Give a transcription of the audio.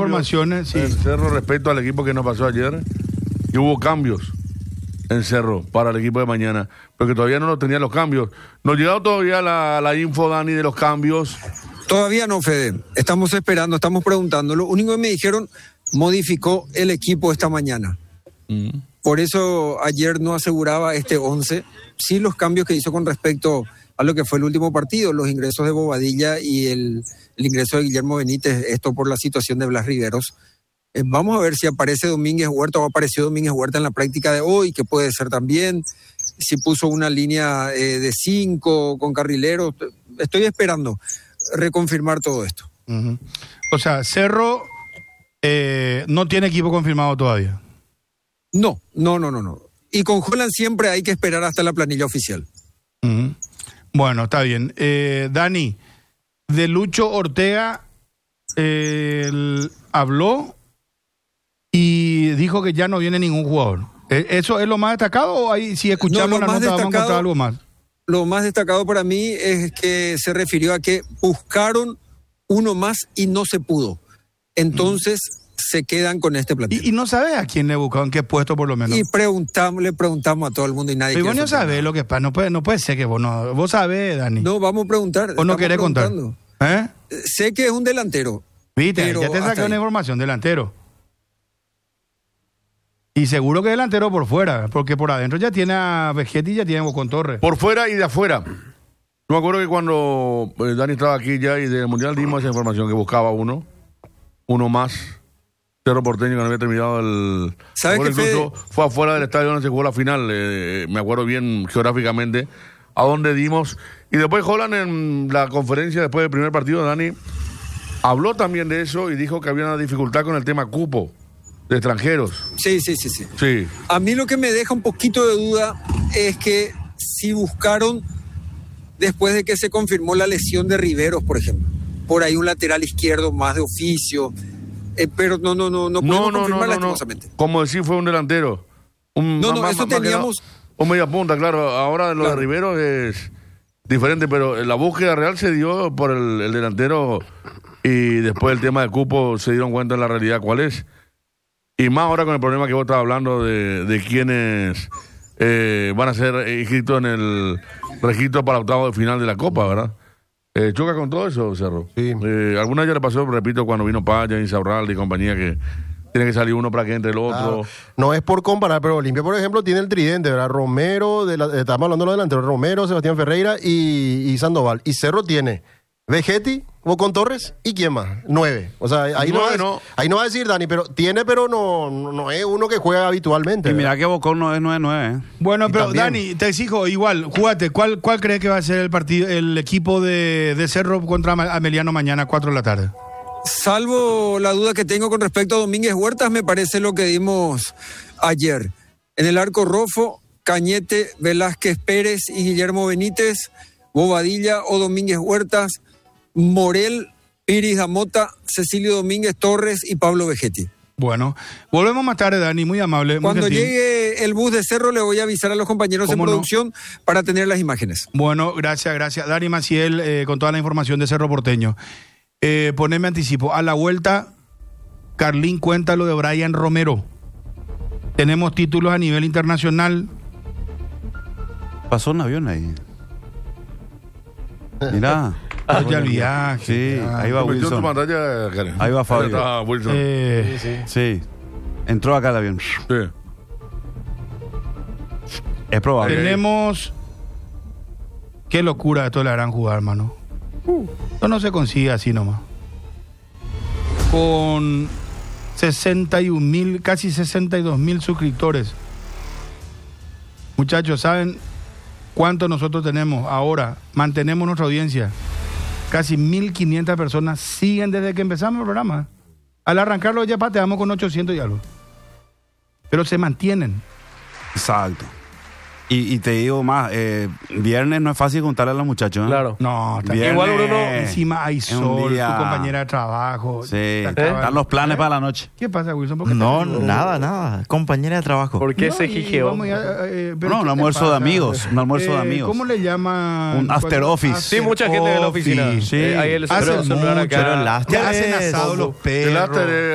informaciones. Sí. En Cerro respecto al equipo que nos pasó ayer, y hubo cambios en Cerro para el equipo de mañana, porque todavía no tenían los cambios. ¿Nos llegado todavía la info, Dani, de los cambios? Todavía no, Fede. Estamos esperando, estamos preguntando. Lo único que me dijeron, modificó el equipo esta mañana. Por eso ayer no aseguraba este 11. Sí, los cambios que hizo con respecto a lo que fue el último partido, los ingresos de Bobadilla y el ingreso de Guillermo Benítez, esto por la situación de Blas Riveros. Vamos a ver si aparece Domínguez Huerta o apareció Domínguez Huerta en la práctica de hoy, que puede ser también. Si puso una línea de 5 con carrileros. Estoy esperando reconfirmar todo esto. O sea, Cerro no tiene equipo confirmado todavía. No. Y con Holland siempre hay que esperar hasta la planilla oficial. Bueno, está bien. Dani, de Lucho Ortega habló y dijo que ya no viene ningún jugador. ¿Eso es lo más destacado o ahí, si escuchamos la nota vamos a encontrar algo más? Lo más destacado para mí es que se refirió a que buscaron uno más y no se pudo. Entonces se quedan con este plantel. ¿Y no sabes a quién le buscaron, en qué puesto por lo menos? Y le preguntamos a todo el mundo y nadie. Pero vos no sabés lo que pasa, no puede ser que vos no. Vos sabés, Dani. No, vamos a preguntar. ¿O no querés contar? Sé que es un delantero. Viste, ya te saqué una información, delantero. Y seguro que delantero por fuera, porque por adentro ya tiene a Vegetti y ya tiene a Bocón Torres. Por fuera y de afuera. Yo me acuerdo que cuando Dani estaba aquí ya y del Mundial dimos esa información que buscaba uno más. Cerro Porteño que no había terminado el... ¿Sabes qué, Fede? Fue afuera del estadio donde se jugó la final, me acuerdo bien geográficamente, a donde dimos. Y después Holland en la conferencia después del primer partido, Dani, habló también de eso y dijo que había una dificultad con el tema cupo de extranjeros. Sí. A mí lo que me deja un poquito de duda es que si buscaron, después de que se confirmó la lesión de Riveros, por ejemplo, por ahí un lateral izquierdo más de oficio, pero no podemos confirmar lastimosamente. Como decir, fue un delantero. Eso teníamos... Un media punta, claro. Ahora lo de Riveros es diferente, pero la búsqueda real se dio por el delantero y después el tema del cupo se dieron cuenta de la realidad cuál es. Y más ahora con el problema que vos estabas hablando de quienes van a ser inscritos en el registro para octavo de final de la Copa, ¿verdad? ¿Choca con todo eso, Cerro? Sí. Alguna vez ya le pasó, repito, cuando vino Paya, Insaurralde y compañía, que tiene que salir uno para que entre el otro. No es por comparar, pero Olimpia, por ejemplo, tiene el tridente, ¿verdad? Romero, estamos hablando de los delanteros, Romero, Sebastián Ferreira y Sandoval. Y Cerro tiene Vegetti, Bocón Torres y ¿quién más? 9. O sea, ahí no va a decir Dani, pero tiene, pero no es uno que juega habitualmente. Y mira que Bocón no es 9-9. Bueno, pero también, Dani, te exijo, igual, jugate, ¿cuál crees que va a ser el equipo de Cerro contra Ameliano mañana a 4 de la tarde? Salvo la duda que tengo con respecto a Domínguez Huertas, me parece lo que dimos ayer. En el arco Rofo, Cañete, Velázquez Pérez y Guillermo Benítez, Bobadilla o Domínguez Huertas, Morel, Piris Damota, Cecilio Domínguez Torres y Pablo Vegetti. Bueno, volvemos más tarde, Dani, muy amable. Cuando muy llegue el bus de Cerro le voy a avisar a los compañeros en producción para tener las imágenes. Bueno, gracias. Dani Maciel con toda la información de Cerro Porteño. Poneme anticipo. A la vuelta, Carlín cuenta lo de Brian Romero. Tenemos títulos a nivel internacional. Pasó un avión ahí. Mirá. Ya el viaje. Sí, ahí va Wilson. Ahí va Fabio. Wilson. Sí. Entró acá el avión. Sí. Es probable. Tenemos... Qué locura esto de la gran jugada, hermano. Esto no se consigue así nomás. Con 61,000, casi 62,000 suscriptores. Muchachos, ¿saben cuánto nosotros tenemos ahora? Mantenemos nuestra audiencia. Casi 1,500 personas siguen desde que empezamos el programa. Al arrancarlo ya pateamos con 800 y algo. Pero se mantienen. Exacto. Y te digo más, viernes no es fácil contarle a los muchachos, ¿eh? Claro. No, Viernes, igual Bruno, encima hay sol, día... tu compañera de trabajo. Sí, están los planes para la noche. ¿Qué pasa, Wilson? ¿Por qué No, nada. Compañera de trabajo. ¿Por qué se jijeó? Un almuerzo de amigos. Un almuerzo de amigos. ¿Cómo le llaman? Un after office. Sí, mucha gente de la oficina. Sí. Ahí el celular acá. Pero el Ya hacen asado los perros.